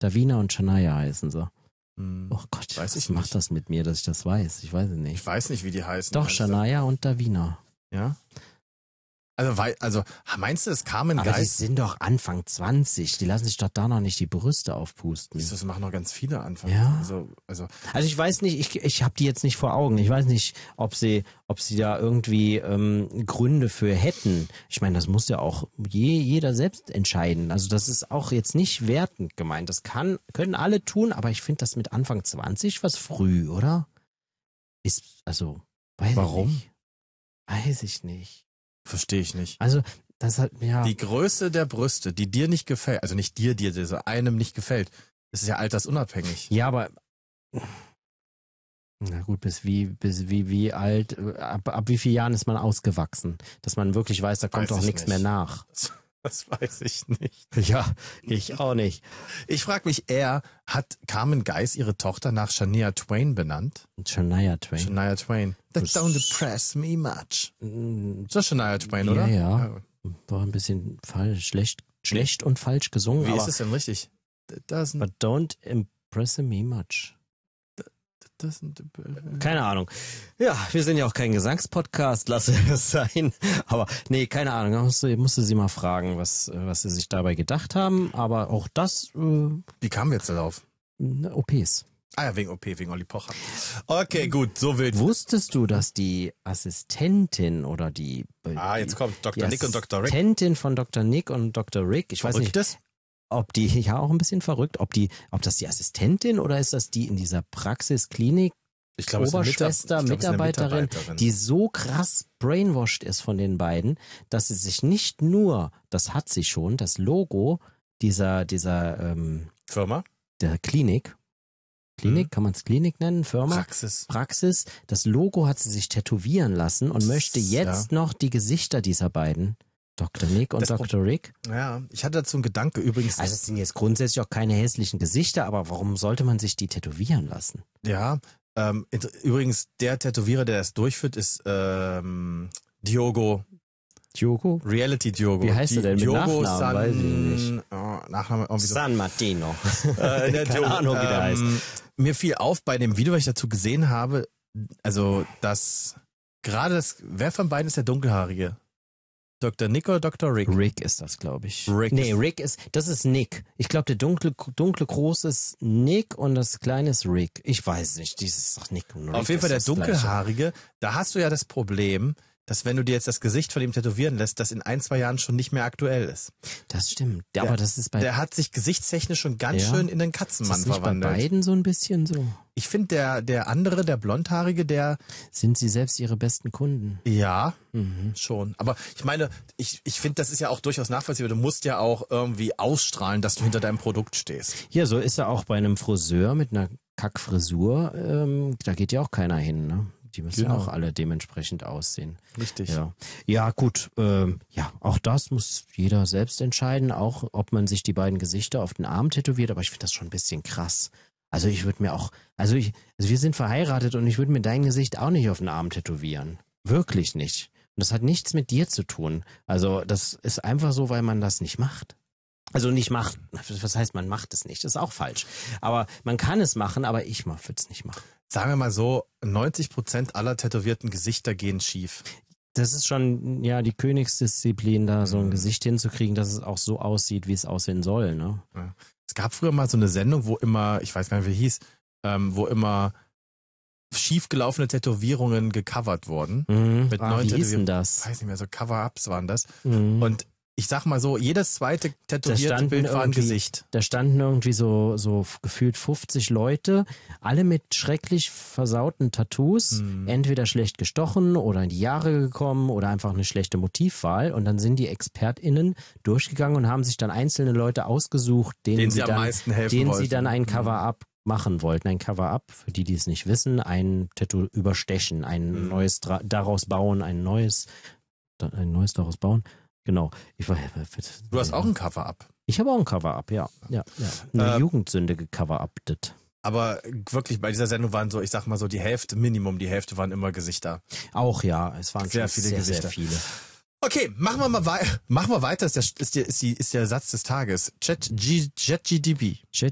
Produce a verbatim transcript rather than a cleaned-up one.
Davina und Shania heißen sie. Hm, Oh Gott, weiß was ich macht nicht. das mit mir, dass ich das weiß? Ich weiß es nicht. Ich weiß nicht, wie die heißen. Doch, Also, Shania und Davina. Ja? Also, weil, also meinst du, das Carmen Aber die Geist? sind doch Anfang zwanzig. Die lassen sich doch da noch nicht die Brüste aufpusten. Das machen noch ganz viele Anfang. Ja. Also, also Also ich weiß nicht, ich, ich habe die jetzt nicht vor Augen. Ich weiß nicht, ob sie, ob sie da irgendwie ähm, Gründe für hätten. Ich meine, das muss ja auch je, jeder selbst entscheiden. Also das ist auch jetzt nicht wertend gemeint. Das kann, können alle tun, aber ich finde das mit Anfang zwanzig was früh, oder? Ist, also, weiß Warum? ich nicht. Weiß ich nicht. verstehe ich nicht. Also, das hat, ja. Die Größe der Brüste, die dir nicht gefällt, also nicht dir, dir, dir so einem nicht gefällt, das ist ja altersunabhängig. Ja, aber na gut, bis wie, bis wie, wie alt, ab, ab wie vielen Jahren ist man ausgewachsen? Dass man wirklich weiß, da kommt Weiß doch ich nichts nicht. mehr nach. Das, das weiß ich nicht. Ja, ich auch nicht. Ich frage mich eher, hat Carmen Geis ihre Tochter nach Shania Twain benannt? Shania Twain. Shania Twain. That Das- don't impress me much. Mm, So Shania Twain, Ja, oder? ja. War ein bisschen falsch, schlecht, schlecht und falsch gesungen, Wie aber ist es denn richtig? That doesn't, but don't impress me much. doesn't, Keine Ahnung. Ja, wir sind ja auch kein Gesangspodcast, lasse es sein. Aber nee, keine Ahnung. Da musste, musste sie mal fragen, was, was sie sich dabei gedacht haben. Aber auch das, äh, Wie kamen wir jetzt darauf? O Ps. Ah ja, wegen O P, wegen Olli Pocher. Okay, gut, so wild. Wusstest du, dass die Assistentin oder die, Ah, jetzt kommt Doktor die Nick und Doktor Rick. Assistentin von Doktor Nick und Doktor Rick, ich weiß nicht, Verrücktes? ob die, ja auch ein bisschen verrückt, ob die, ob das die Assistentin oder ist das die in dieser Praxisklinik, Ich glaube, es ist eine Oberschwester, Mitab- ich glaube, es ist eine Mitarbeiterin, Mitarbeiterin. die so krass brainwashed ist von den beiden, dass sie sich nicht nur, das hat sie schon, das Logo dieser, dieser, ähm, Firma? der Klinik, Klinik, Mhm. kann man es Klinik nennen, Firma? Praxis. Praxis, das Logo hat sie sich tätowieren lassen und möchte jetzt noch die Gesichter dieser beiden, Doktor Nick und Das Pro- Doktor Rick. Ja, ich hatte dazu einen Gedanke übrigens. Also es sind jetzt grundsätzlich auch keine hässlichen Gesichter, aber warum sollte man sich die tätowieren lassen? Ja, ähm, int- übrigens, der Tätowierer, der das durchführt, ist ähm, Diogo, Diogo? Reality Diogo. Wie heißt er denn mit Diogo Nachnamen? San, Weiß ich nicht. Oh, Nachname irgendwie so. San Martino. Äh, der Keine Diogo, Ahnung, wie der heißt. ähm, Mir fiel auf bei dem Video, was ich dazu gesehen habe, also dass gerade das, wer von beiden ist der Dunkelhaarige? Doktor Nick oder Doktor Rick? Rick ist das, glaube ich. Rick nee, ist- Rick ist, das ist Nick. Ich glaube, der dunkle, dunkle große ist Nick und das kleine ist Rick. Ich weiß nicht, dieses ist doch Nick und Rick. Auf jeden Fall ist der das Gleiche. Dunkelhaarige, da hast du ja das Problem, dass wenn du dir jetzt das Gesicht von ihm tätowieren lässt, das in ein, zwei Jahren schon nicht mehr aktuell ist. Das stimmt. Ja, Der- aber das ist bei, Der hat sich gesichtstechnisch schon ganz Ja. schön in den ist Katzenmann das nicht bei verwandelt. beiden so ein bisschen so? Ich finde der, der andere, der Blondhaarige, der, Sind sie selbst ihre besten Kunden? ja, Mhm. schon. Aber ich meine, ich, ich finde, das ist ja auch durchaus nachvollziehbar. Du musst ja auch irgendwie ausstrahlen, dass du hinter deinem Produkt stehst. Ja, so ist er auch bei einem Friseur mit einer Kackfrisur. Ähm, da geht ja auch keiner hin, ne? Die müssen Genau. ja auch alle dementsprechend aussehen. Richtig. Ja, ja gut. Ähm, ja, auch das muss jeder selbst entscheiden, auch ob man sich die beiden Gesichter auf den Arm tätowiert. Aber ich finde das schon ein bisschen krass. Also ich würde mir auch, also ich, also wir sind verheiratet und ich würde mir dein Gesicht auch nicht auf den Arm tätowieren. Wirklich nicht. Und das hat nichts mit dir zu tun. Also das ist einfach so, weil man das nicht macht. Also nicht macht, was heißt, man macht es nicht, das ist auch falsch. Aber man kann es machen, aber ich würde es nicht machen. Sagen wir mal so, neunzig Prozent aller tätowierten Gesichter gehen schief. Das ist schon ja die Königsdisziplin, da so ein Mhm. Gesicht hinzukriegen, dass es auch so aussieht, wie es aussehen soll. Ne? Es gab früher mal so eine Sendung, wo immer, ich weiß gar nicht, wie die hieß, ähm, wo immer schiefgelaufene Tätowierungen gecovert wurden. Mhm. Mit ah, neuen wie hieß denn Tätowierungen. das? Ich weiß nicht mehr, so Cover-Ups waren das. Mhm. Und ich sag mal so, jedes zweite tätowierte standen Bild war ein irgendwie- Gesicht. Da standen irgendwie so, so f- gefühlt fünfzig Leute, alle mit schrecklich versauten Tattoos, Mhm. entweder schlecht gestochen oder in die Jahre gekommen oder einfach eine schlechte Motivwahl. Und dann sind die ExpertInnen durchgegangen und haben sich dann einzelne Leute ausgesucht, denen, Denen sie, sie am dann, meisten helfen denen wollten. sie dann ein Mhm. Cover-up machen wollten. Ein Cover-up, für die, die es nicht wissen, ein Tattoo überstechen, ein Mhm. neues dra- daraus bauen, ein neues, da- ein neues daraus bauen. Genau. Ich war, Du hast auch ein Cover-Up. ich habe auch ein Cover-Up, ja. ja, ja. Eine Äh, Jugendsünde gecover-uptet. Aber wirklich, bei dieser Sendung waren so, ich sag mal so, die Hälfte, Minimum die Hälfte waren immer Gesichter. Auch ja, es waren Sehr schon viele sehr, Gesichter. sehr viele. Okay, machen wir mal wei machen wir weiter, ist der, ist, der, ist, die, ist der Satz des Tages. Chat G- ChatGDP. Chat